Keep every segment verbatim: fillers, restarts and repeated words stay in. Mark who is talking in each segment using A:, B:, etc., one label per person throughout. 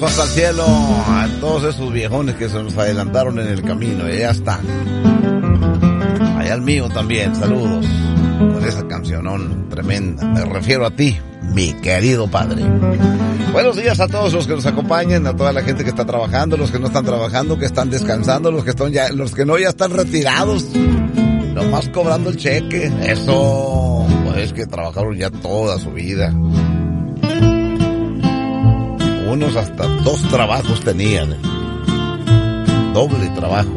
A: Hasta el cielo a todos esos viejones que se nos adelantaron en el camino. Y ya está. Allá al mío también, saludos. Con esa cancionón tremenda. Me refiero a ti, mi querido padre. Buenos días a todos los que nos acompañan, a toda la gente que está trabajando, los que no están trabajando, que están descansando, los que están ya, los que no ya están retirados, nomás cobrando el cheque. Eso, pues es que trabajaron ya toda su vida. Unos hasta dos trabajos tenían, doble trabajo.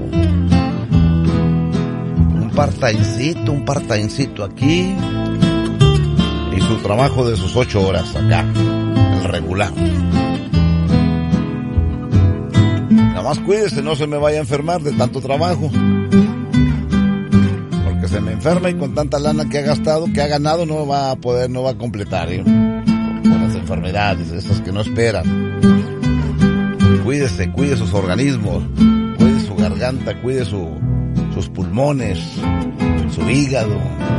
A: Un part-timecito, un part-timecito aquí y su trabajo de sus ocho horas acá. Regular. Nada más cuídese, no se me vaya a enfermar de tanto trabajo. Porque se me enferma y con tanta lana que ha gastado, que ha ganado, no va a poder, no va a completar, ¿eh? Con las enfermedades, esas que no esperan. Cuídese, cuide sus organismos, cuide su garganta, cuide su, sus pulmones, su hígado,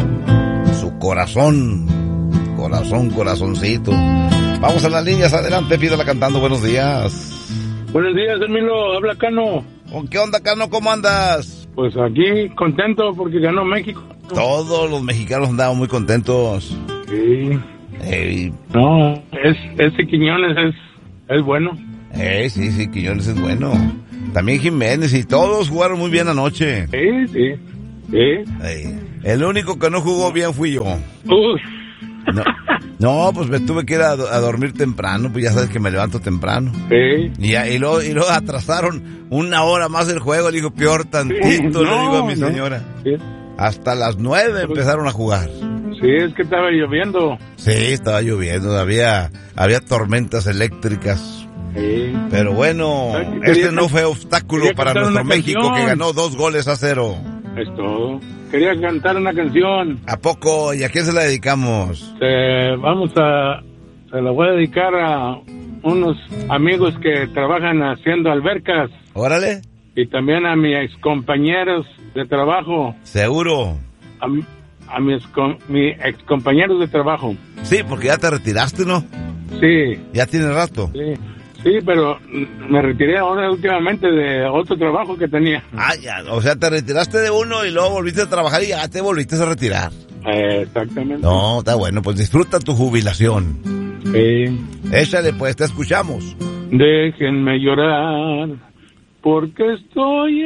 A: su corazón, corazón, corazoncito. Vamos a las líneas, adelante, pídala cantando, buenos días.
B: Buenos días, Emilio, habla Cano.
A: ¿Con qué onda, Cano? ¿Cómo andas?
B: Pues aquí, contento porque ganó México.
A: Todos los mexicanos andaban muy contentos.
B: Sí.
A: Hey.
B: No, es, ese Quiñones es, es bueno.
A: Hey, sí, sí, Quiñones es bueno. También Jiménez y todos jugaron muy bien anoche.
B: Sí, sí, sí.
A: Hey. El único que no jugó bien fui yo.
B: Uy.
A: No, no, pues me tuve que ir a, a dormir temprano, pues ya sabes que me levanto temprano.
B: Sí.
A: Y, ya, y, luego, y luego atrasaron una hora más el juego, le digo, peor tantito, sí, no, le digo a mi no. señora. Sí. Hasta las nueve empezaron a jugar.
B: Sí, es que estaba lloviendo.
A: Sí, estaba lloviendo, había, había tormentas eléctricas. Sí. Pero bueno, este no fue obstáculo para nuestro México, canción. Que ganó dos goles a cero.
B: Es todo. Quería cantar una canción.
A: ¿A poco? ¿Y a quién se la dedicamos?
B: Eh, vamos a... Se la voy a dedicar a unos amigos que trabajan haciendo albercas.
A: Órale.
B: Y también a mis excompañeros de trabajo.
A: ¿Seguro?
B: A, a mis, mis excompañeros de trabajo.
A: Sí, porque ya te retiraste, ¿no?
B: Sí.
A: ¿Ya tiene rato?
B: Sí. Sí, pero me retiré ahora últimamente de otro trabajo que tenía.
A: Ah, ya, o sea, te retiraste de uno y luego volviste a trabajar y ya te volviste a retirar.
B: Eh, exactamente.
A: No, está bueno, pues disfruta tu jubilación.
B: Sí.
A: Échale, pues, te escuchamos.
B: Déjenme llorar, porque estoy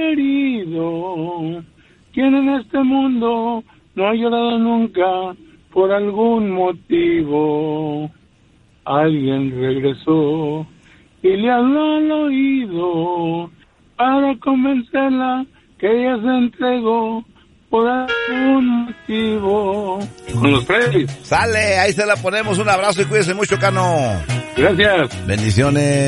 B: herido. ¿Quién en este mundo no ha llorado nunca por algún motivo? Alguien regresó y le habló al oído para convencerla que ella se entregó por algún motivo. Con los Freddy's.
A: Sale, ahí se la ponemos. Un abrazo y cuídese mucho, Cano.
B: Gracias.
A: Bendiciones.